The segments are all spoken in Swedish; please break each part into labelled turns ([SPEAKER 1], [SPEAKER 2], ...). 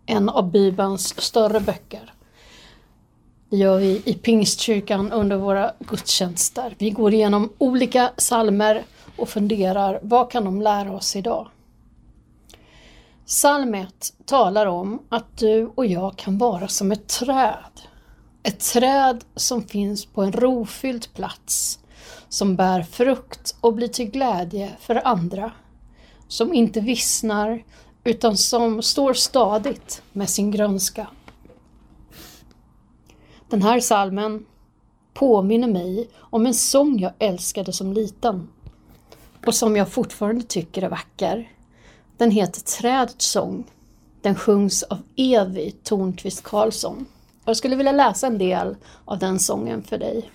[SPEAKER 1] en av Bibelns större böcker. Det gör vi i Pingstkyrkan under våra gudstjänster. Vi går igenom olika psalmer och funderar, vad kan de lära oss idag? Psalm 1 talar om att du och jag kan vara som ett träd. Ett träd som finns på en rofylld plats, som bär frukt och blir till glädje för andra. Som inte vissnar utan som står stadigt med sin grönska. Den här psalmen påminner mig om en sång jag älskade som liten och som jag fortfarande tycker är vacker. Den heter Trädets sång. Den sjungs av Evi Tornqvist Karlsson. Jag skulle vilja läsa en del av den sången för dig.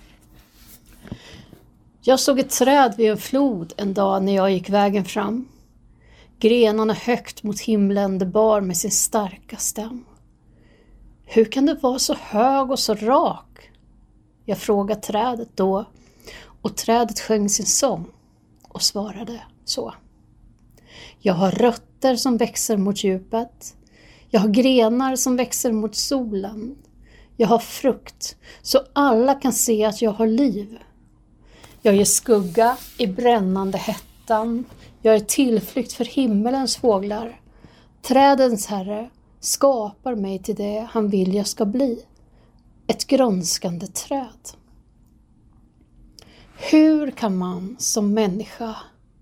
[SPEAKER 1] Jag såg ett träd vid en flod en dag när jag gick vägen fram. Grenarna högt mot himlen det bar med sin starka stäm. Hur kan det vara så hög och så rak? Jag frågade trädet då, och trädet sjöng sin sång och svarade så. Jag har rötter som växer mot djupet. Jag har grenar som växer mot solen. Jag har frukt så alla kan se att jag har liv. Jag ger skugga i brännande hettan. Jag är tillflykt för himmelens fåglar. Trädens herre skapar mig till det han vill jag ska bli. Ett grönskande träd. Hur kan man som människa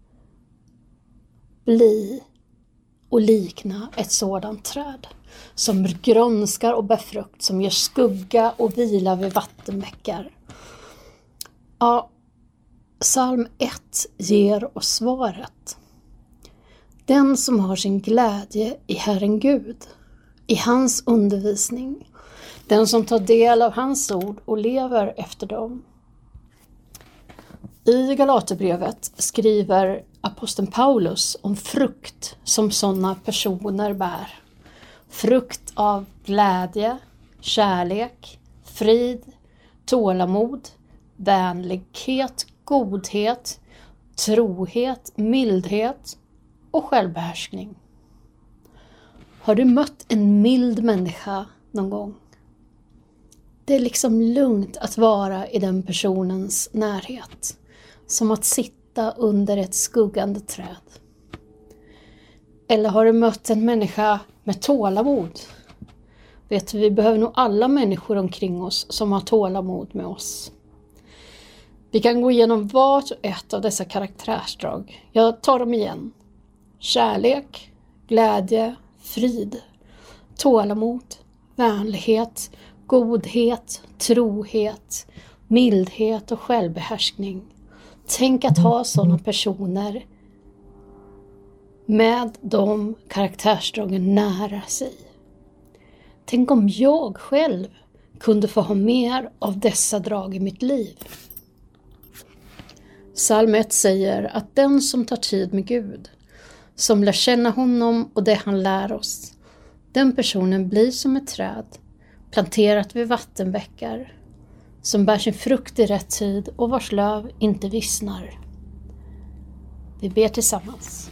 [SPEAKER 1] bli och likna ett sådant träd som grönskar och bär frukt, som ger skugga och vila vid vattenbäckar? Ja, psalm 1 ger oss svaret. Den som har sin glädje i Herren Gud, i hans undervisning, den som tar del av hans ord och lever efter dem. I Galaterbrevet skriver aposteln Paulus om frukt som sådana personer bär. Frukt av glädje, kärlek, frid, tålamod, vänlighet, godhet, trohet, mildhet och självbehärskning. Har du mött en mild människa någon gång? Det är liksom lugnt att vara i den personens närhet. Som att sitta under ett skuggande träd. Eller har du mött en människa med tålamod? Vet du, vi behöver nog alla människor omkring oss som har tålamod med oss. Vi kan gå igenom vart och ett av dessa karaktärsdrag. Jag tar dem igen. Kärlek, glädje, frid, tålamod, vänlighet, godhet, trohet, mildhet och självbehärskning. Tänk att ha sådana personer med de karaktärsdragen nära sig. Tänk om jag själv kunde få ha mer av dessa drag i mitt liv. Psalm 1 säger att den som tar tid med Gud, som lär känna honom och det han lär oss, den personen blir som ett träd, planterat vid vattenbäckar, som bär sin frukt i rätt tid och vars löv inte vissnar. Vi ber tillsammans.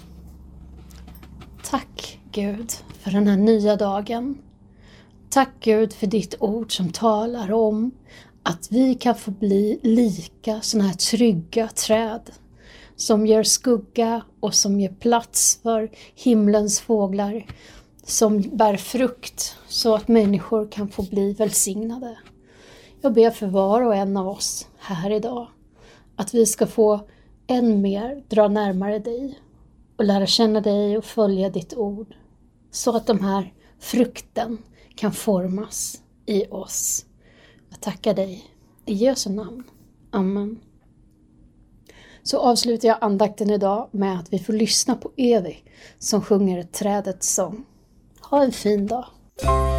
[SPEAKER 1] Tack Gud för den här nya dagen. Tack Gud för ditt ord som talar om att vi kan få bli lika sådana här trygga träd som ger skugga och som ger plats för himlens fåglar, som bär frukt så att människor kan få bli välsignade. Jag ber för var och en av oss här idag att vi ska få än mer dra närmare dig och lära känna dig och följa ditt ord, så att de här frukten kan formas i oss. Jag tackar dig i Jesu namn. Amen. Så avslutar jag andakten idag med att vi får lyssna på Evi som sjunger trädets sång. Ha en fin dag.